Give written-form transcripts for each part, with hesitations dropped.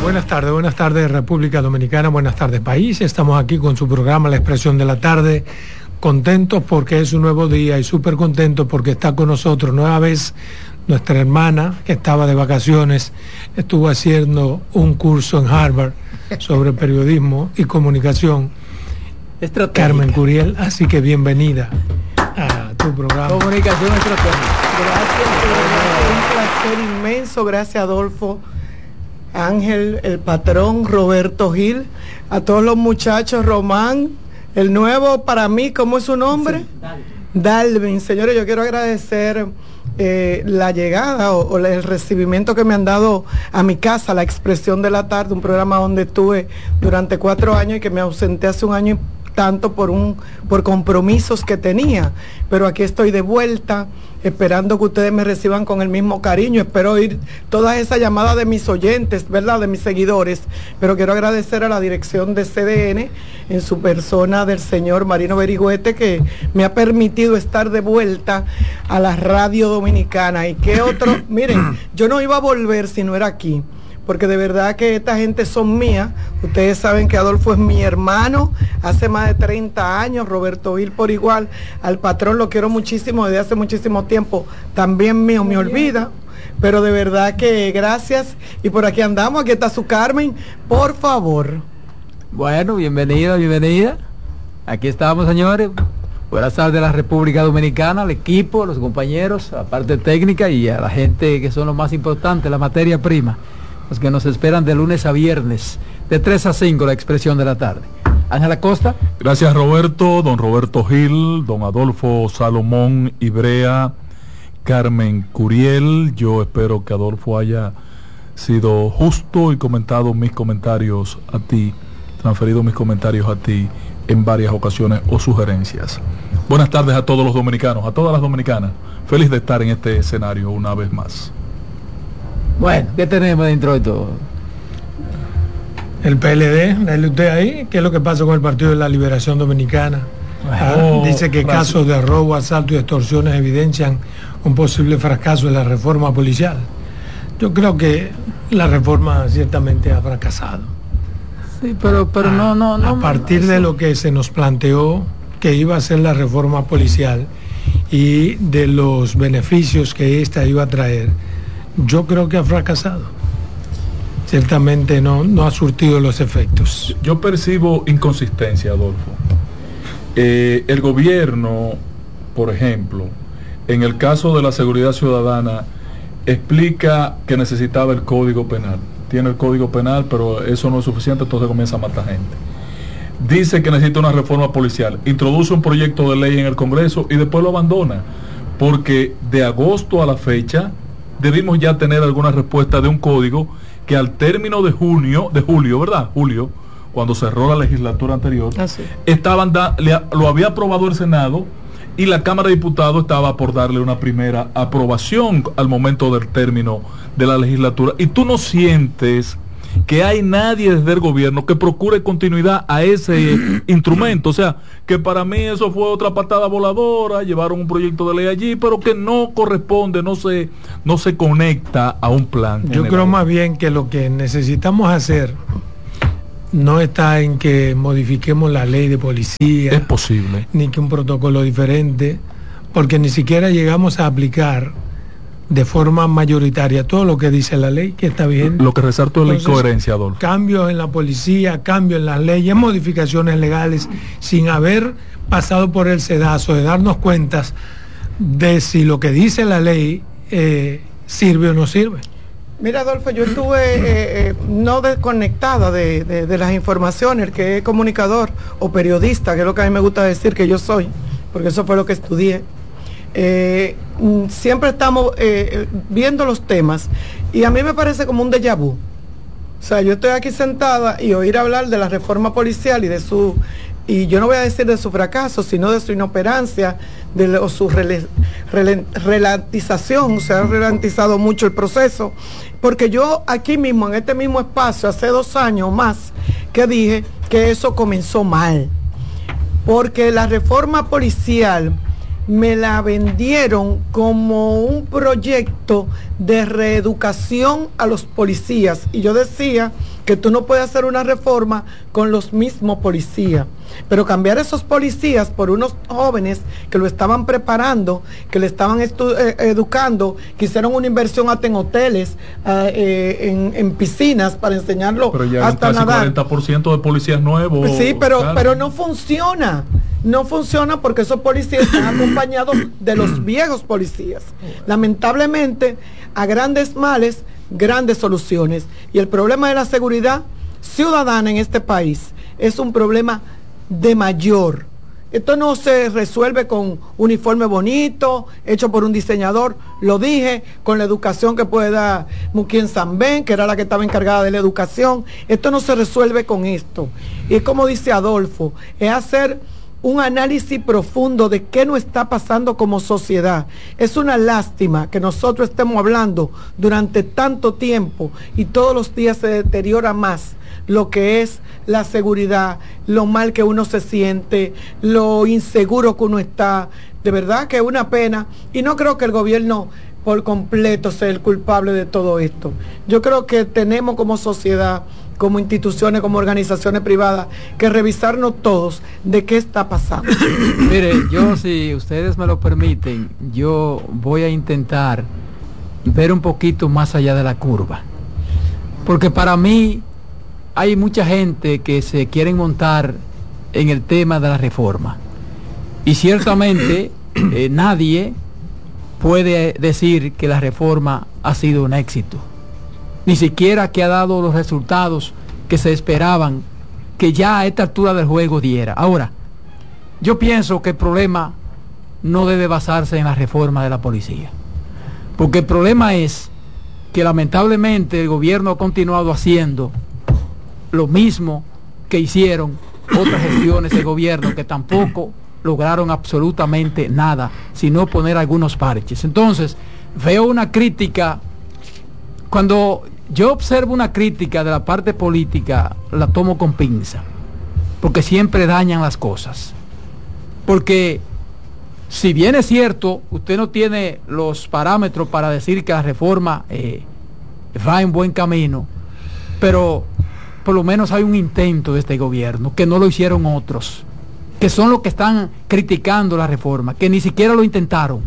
Buenas tardes República Dominicana, buenas tardes país. Estamos aquí con su programa La Expresión de la Tarde, contentos porque es un nuevo día y súper contentos porque está con nosotros nueva vez nuestra hermana que estaba de vacaciones, estuvo haciendo un curso en Harvard sobre periodismo y comunicación, Carmen Curiel, así que bienvenida a tu programa. Comunicación estratégica. Gracias, un placer inmenso, gracias Adolfo, Ángel, el patrón, Roberto Gil, a todos los muchachos, Román, el nuevo para mí, ¿cómo es su nombre? Sí, Dalvin. Señores, yo quiero agradecer la llegada o el recibimiento que me han dado a mi casa, La Expresión de la Tarde, un programa donde estuve durante 4 años y que me ausenté hace un año y tanto por compromisos que tenía, pero aquí estoy de vuelta, esperando que ustedes me reciban con el mismo cariño. Espero oír todas esas llamadas de mis oyentes, ¿verdad?, de mis seguidores, pero quiero agradecer a la dirección de CDN, en su persona del señor Marino Berigüete, que me ha permitido estar de vuelta a la radio dominicana. Y qué otro, miren, yo no iba a volver si no era aquí, porque de verdad que esta gente son mías. Ustedes saben que Adolfo es mi hermano, hace más de 30 años, Roberto Gil por igual, al patrón lo quiero muchísimo desde hace muchísimo tiempo, también mío, me olvida, pero de verdad que gracias, y por aquí andamos, aquí está su Carmen, por favor. Bueno, bienvenida, aquí estamos, señores. Buenas tardes a la República Dominicana, al equipo, a los compañeros, a la parte técnica y a la gente que son lo más importante, la materia prima, los que nos esperan de lunes a viernes, de 3 a 5, La Expresión de la Tarde. Ángela Costa. Gracias, Roberto, don Roberto Gil, don Adolfo Salomón Ibrea, Carmen Curiel. Yo espero que Adolfo haya sido justo y comentado mis comentarios a ti, transferido mis comentarios a ti en varias ocasiones o sugerencias. Buenas tardes a todos los dominicanos, a todas las dominicanas. Feliz de estar en este escenario una vez más. Bueno, ¿qué tenemos dentro de todo? El PLD, dale usted ahí, ¿qué es lo que pasa con el Partido de la Liberación Dominicana? Dice que casos de robo, asalto y extorsiones evidencian un posible fracaso de la reforma policial. Yo creo que la reforma ciertamente ha fracasado. Sí, pero no. A partir de lo que se nos planteó que iba a ser la reforma policial y de los beneficios que esta iba a traer, yo creo que ha fracasado. Ciertamente no ha surtido los efectos. Yo percibo inconsistencia, Adolfo. El gobierno, por ejemplo, en el caso de la seguridad ciudadana, explica que necesitaba el Código Penal. Tiene el Código Penal, pero eso no es suficiente, entonces comienza a matar gente. Dice que necesita una reforma policial, introduce un proyecto de ley en el Congreso y después lo abandona, porque de agosto a la fecha debimos ya tener alguna respuesta de un código que al término de julio, ¿verdad? Julio, cuando cerró la legislatura anterior, lo había aprobado el Senado y la Cámara de Diputados estaba por darle una primera aprobación al momento del término de la legislatura. Y tú no sientes que hay nadie desde el gobierno que procure continuidad a ese instrumento. O sea, que para mí eso fue otra patada voladora, llevaron un proyecto de ley allí, pero que no corresponde, no se conecta a un plan Yo general. creo más bien que lo que necesitamos hacer no está en que modifiquemos la ley de policía. Es posible. Ni que un protocolo diferente, porque ni siquiera llegamos a aplicar de forma mayoritaria todo lo que dice la ley, que está bien. Lo que resalto es la incoherencia, Adolfo. Cambios en la policía, cambios en las leyes, modificaciones legales, sin haber pasado por el sedazo de darnos cuentas de si lo que dice la ley sirve o no sirve. Mira, Adolfo, yo estuve no desconectada de las informaciones, que es comunicador o periodista, que es lo que a mí me gusta decir que yo soy, porque eso fue lo que estudié. Siempre estamos viendo los temas y a mí me parece como un déjà vu. O sea, yo estoy aquí sentada y oír hablar de la reforma policial y yo no voy a decir de su fracaso, sino de su inoperancia, o su ralentización. Se ha ralentizado mucho el proceso, porque yo aquí mismo, en este mismo espacio, hace 2 años más, que dije que eso comenzó mal, porque la reforma policial me la vendieron como un proyecto de reeducación a los policías, y yo decía que tú no puedes hacer una reforma con los mismos policías, pero cambiar esos policías por unos jóvenes que lo estaban preparando, que le estaban educando, que hicieron una inversión hasta en hoteles, en piscinas para enseñarlo pero ya hasta casi nadar. 40% de policías nuevos. Sí, pero no funciona. No funciona porque esos policías están acompañados de los viejos policías. Lamentablemente, a grandes males, grandes soluciones. Y el problema de la seguridad ciudadana en este país es un problema de mayor. Esto no se resuelve con uniforme bonito, hecho por un diseñador, lo dije, con la educación que puede dar Muquien Zambén, que era la que estaba encargada de la educación. Esto no se resuelve con esto. Y como dice Adolfo, es hacer un análisis profundo de qué nos está pasando como sociedad. Es una lástima que nosotros estemos hablando durante tanto tiempo y todos los días se deteriora más lo que es la seguridad, lo mal que uno se siente, lo inseguro que uno está. De verdad que es una pena y no creo que el gobierno por completo sea el culpable de todo esto. Yo creo que tenemos como sociedad, como instituciones, como organizaciones privadas, que revisarnos todos de qué está pasando. Mire, yo, si ustedes me lo permiten, yo voy a intentar ver un poquito más allá de la curva, porque para mí hay mucha gente que se quieren montar en el tema de la reforma y ciertamente nadie puede decir que la reforma ha sido un éxito, ni siquiera que ha dado los resultados que se esperaban que ya a esta altura del juego diera. Ahora, yo pienso que el problema no debe basarse en la reforma de la policía, porque el problema es que lamentablemente el gobierno ha continuado haciendo lo mismo que hicieron otras gestiones de gobierno que tampoco lograron absolutamente nada, sino poner algunos parches. Entonces, veo una crítica. Cuando yo observo una crítica de la parte política, la tomo con pinza, porque siempre dañan las cosas. Porque si bien es cierto, usted no tiene los parámetros para decir que la reforma va en buen camino, pero por lo menos hay un intento de este gobierno, que no lo hicieron otros, que son los que están criticando la reforma, que ni siquiera lo intentaron,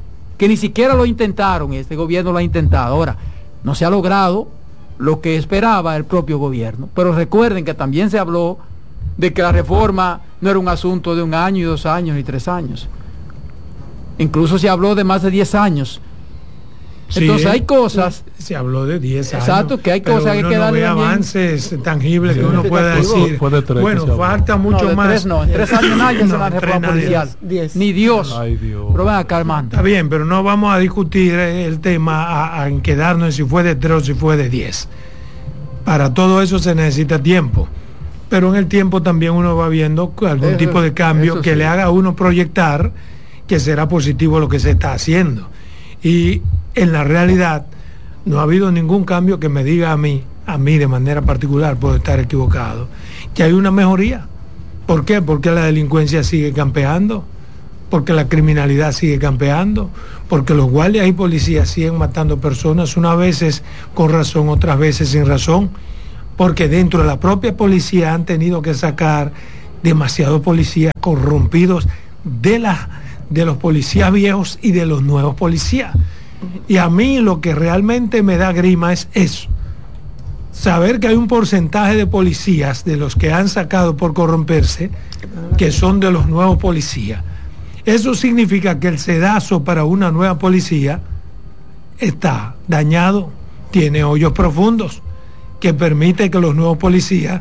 y este gobierno lo ha intentado. Ahora, no se ha logrado lo que esperaba el propio gobierno, pero recuerden que también se habló de que la reforma no era un asunto de 1 año y 2 años y 3 años, incluso se habló de más de 10 años. Entonces hay cosas. Se habló de 10 años. Exacto, que hay cosas que hay que darle no avances tangibles que uno pueda decir. Bueno, falta mucho más. En 3 años nadie hace una reforma policial. 10. Ni Dios. Ay, Dios. Pero ven acá, Armando. Está bien, pero no vamos a discutir el tema en quedarnos en si fue de 3 o si fue de 10. Para todo eso se necesita tiempo. Pero en el tiempo también uno va viendo algún tipo de cambio que sí le haga a uno proyectar que será positivo lo que se está haciendo. Y en la realidad no ha habido ningún cambio que me diga a mí de manera particular, puedo estar equivocado, que hay una mejoría. ¿Por qué? Porque la delincuencia sigue campeando, porque la criminalidad sigue campeando, porque los guardias y policías siguen matando personas, unas veces con razón, otras veces sin razón, porque dentro de la propia policía han tenido que sacar demasiados policías corrompidos de los policías viejos y de los nuevos policías. Y a mí lo que realmente me da grima es eso, saber que hay un porcentaje de policías de los que han sacado por corromperse que son de los nuevos policías. Eso significa que el sedazo para una nueva policía está dañado, tiene hoyos profundos que permite que los nuevos policías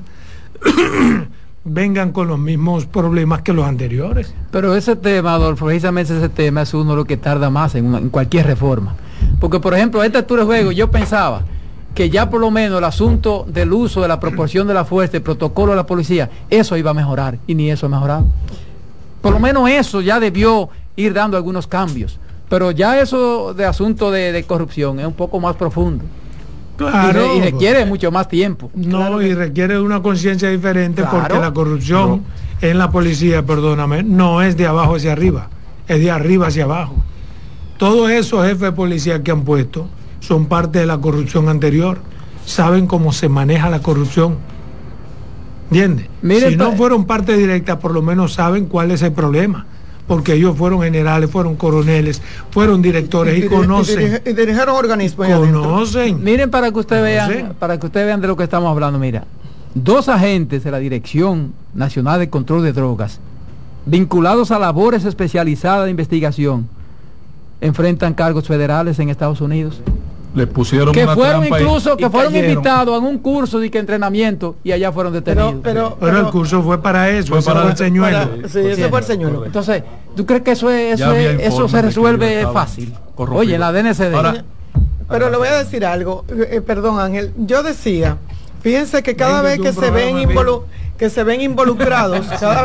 vengan con los mismos problemas que los anteriores. Pero ese tema, Adolfo, precisamente ese tema es uno de los que tarda más en cualquier reforma. Porque, por ejemplo, a esta altura de juego yo pensaba que ya por lo menos el asunto del uso de la proporción de la fuerza, el protocolo de la policía, eso iba a mejorar, y ni eso ha mejorado. Por lo menos eso ya debió ir dando algunos cambios. Pero ya eso de asunto de corrupción es un poco más profundo. Claro, y requiere mucho más tiempo. No, claro. Y requiere una conciencia diferente, Claro. porque la corrupción en la policía, perdóname, no es de abajo hacia arriba, es de arriba hacia abajo. Todos esos jefes de policía que han puesto son parte de la corrupción anterior. saben cómo se maneja la corrupción. ¿Entiendes? Si no fueron parte directa, por lo menos saben cuál es el problema. Porque ellos fueron generales, fueron coroneles, fueron directores y conocen. Y dirigieron organismos. Conocen. Miren, para que ustedes vean de lo que estamos hablando, mira. 2 agentes de la Dirección Nacional de Control de Drogas, vinculados a labores especializadas de investigación, enfrentan cargos federales en Estados Unidos. Le pusieron que una fueron trampa incluso que fueron cayeron. Invitados a un curso de entrenamiento y allá fueron detenidos. Pero el curso fue para eso, ese fue el señuelo. Sí, ese fue el señuelo. Entonces, ¿tú crees que eso se resuelve fácil? Oye, la DNCD. Ahora, pero le voy a decir algo, perdón Ángel, yo decía, fíjense que cada vez que se ven involucrados,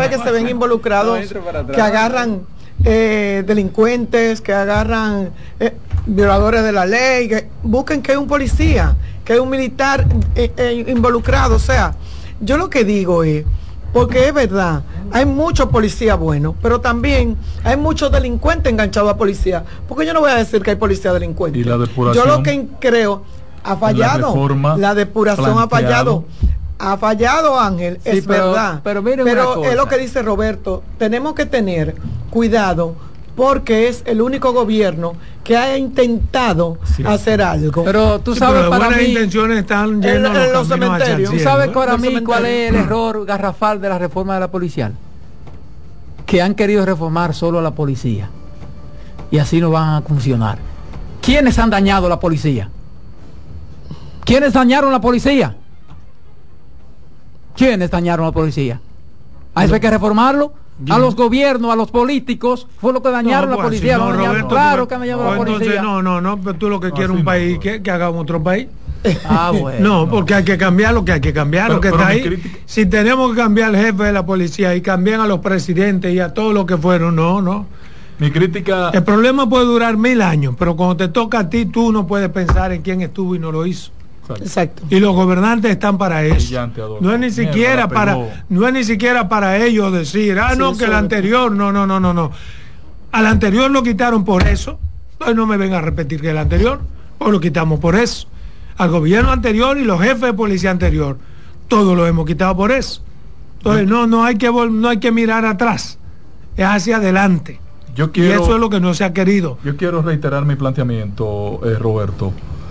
que agarran delincuentes, que agarran violadores de la ley, que busquen que hay un policía, que hay un militar involucrado. O sea, yo lo que digo es, porque es verdad, hay muchos policías buenos, pero también hay muchos delincuentes enganchados a policía, porque yo no voy a decir que hay policía delincuente. Y la depuración, yo lo que creo, ha fallado, la depuración ha fallado, Ángel, sí, es verdad, pero es lo que dice Roberto, tenemos que tener cuidado porque es el único gobierno que ha intentado hacer algo. Pero tú sabes, pero para buenas mí, intenciones están llenos en los cementerios. ¿Tú sabes para mí cuál es el error garrafal de la reforma de la policial? Que han querido reformar solo a la policía y así no van a funcionar. ¿Quiénes han dañado la policía? ¿Quiénes dañaron la policía? ¿Quiénes dañaron a la policía? ¿A eso hay que reformarlo? A los gobiernos, a los políticos, fue lo que dañaron la policía. Claro que han dañado la policía. No, pero tú lo que quieres un país que haga otro país. Bueno. No, porque hay que cambiar lo que hay que cambiar, lo que está ahí. Si tenemos que cambiar al jefe de la policía y cambiar a los presidentes y a todos los que fueron, no. Mi crítica... El problema puede durar 1000 años, pero cuando te toca a ti, tú no puedes pensar en quién estuvo y no lo hizo. Exacto. Y los gobernantes están para eso. No es ni siquiera para ellos decir, que el anterior, no. Al anterior lo quitaron por eso. Entonces no me vengan a repetir que el anterior, pues lo quitamos por eso. Al gobierno anterior y los jefes de policía anterior, todos lo hemos quitado por eso. Entonces no hay que mirar atrás, es hacia adelante. Y eso es lo que no se ha querido. Yo quiero reiterar mi planteamiento, Roberto.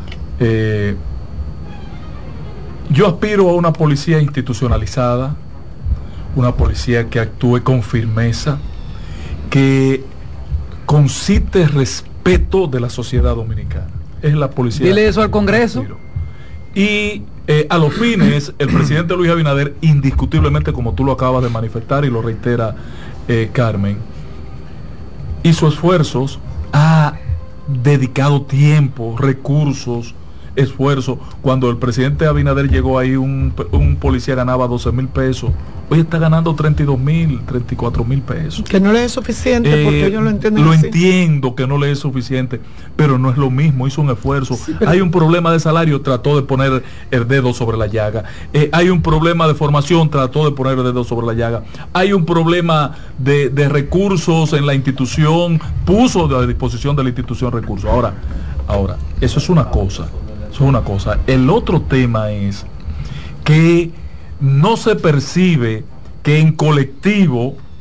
Yo aspiro a una policía institucionalizada, una policía que actúe con firmeza, que concite respeto de la sociedad dominicana. Es la policía. Dile eso al Congreso. Y a los fines, el presidente Luis Abinader, indiscutiblemente, como tú lo acabas de manifestar y lo reitera Carmen, hizo esfuerzos, ha dedicado tiempo, recursos, esfuerzo. Cuando el presidente Abinader llegó ahí, un policía ganaba 12,000 pesos, hoy está ganando 32,000, 34,000 pesos. Que no le es suficiente, porque ellos lo entienden lo así. Entiendo que no le es suficiente, pero no es lo mismo, hizo un esfuerzo. Sí, hay un problema de salario, trató de poner el dedo sobre la llaga. Hay un problema de formación, trató de poner el dedo sobre la llaga. Hay un problema de recursos en la institución, puso a disposición de la institución recursos. Ahora, eso es una cosa. El otro tema es que no se percibe que en colectivo